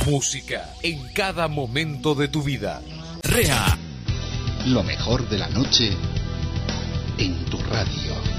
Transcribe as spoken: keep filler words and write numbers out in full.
Música en cada momento de tu vida. R E A. Lo mejor de la noche en tu radio.